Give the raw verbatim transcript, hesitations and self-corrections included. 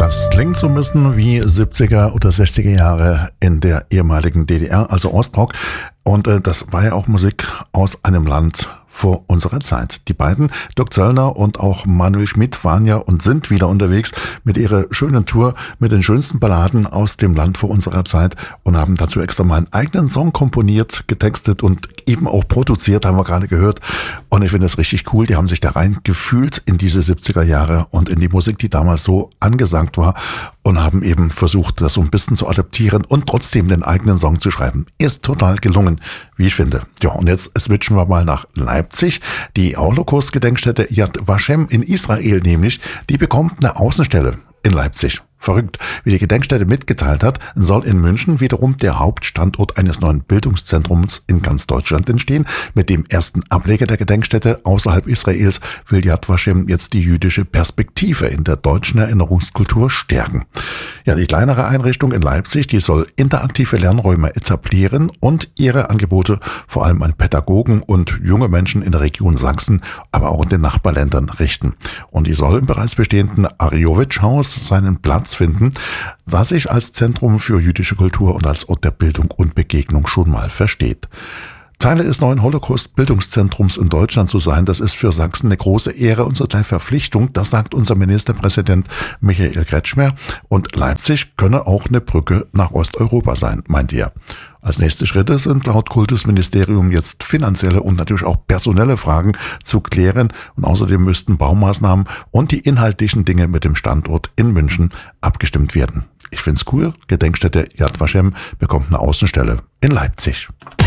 Das klingt so ein bisschen wie siebziger oder sechziger Jahre in der ehemaligen D D R, also Ostblock. Und äh, das war ja auch Musik aus einem Land vor unserer Zeit. Die beiden, Dirk Zöllner und auch Manuel Schmidt, waren ja und sind wieder unterwegs mit ihrer schönen Tour mit den schönsten Balladen aus dem Land vor unserer Zeit und haben dazu extra mal einen eigenen Song komponiert, getextet und eben auch produziert, haben wir gerade gehört. Und ich finde das richtig cool. Die haben sich da rein gefühlt in diese siebziger Jahre und in die Musik, die damals so angesagt war, und haben eben versucht, das so ein bisschen zu adaptieren und trotzdem den eigenen Song zu schreiben. Ist total gelungen, wie ich finde. Ja, und jetzt switchen wir mal nach Leipzig. Die Holocaust-Gedenkstätte Yad Vashem in Israel nämlich, die bekommt eine Außenstelle in Leipzig. Verrückt. Wie die Gedenkstätte mitgeteilt hat, soll in München wiederum der Hauptstandort eines neuen Bildungszentrums in ganz Deutschland entstehen. Mit dem ersten Ableger der Gedenkstätte außerhalb Israels will Yad Vashem jetzt die jüdische Perspektive in der deutschen Erinnerungskultur stärken. Ja, die kleinere Einrichtung in Leipzig, die soll interaktive Lernräume etablieren und ihre Angebote vor allem an Pädagogen und junge Menschen in der Region Sachsen, aber auch in den Nachbarländern richten. Und die soll im bereits bestehenden Arjowitsch-Haus seinen Platz finden, das sich als Zentrum für jüdische Kultur und als Ort der Bildung und Begegnung schon mal versteht. Teile des neuen Holocaust-Bildungszentrums in Deutschland zu sein, das ist für Sachsen eine große Ehre und zugleich Verpflichtung, das sagt unser Ministerpräsident Michael Kretschmer. Und Leipzig könne auch eine Brücke nach Osteuropa sein, meint er. Als nächste Schritte sind laut Kultusministerium jetzt finanzielle und natürlich auch personelle Fragen zu klären. Und außerdem müssten Baumaßnahmen und die inhaltlichen Dinge mit dem Standort in München abgestimmt werden. Ich find's cool. Gedenkstätte Yad Vashem bekommt eine Außenstelle in Leipzig.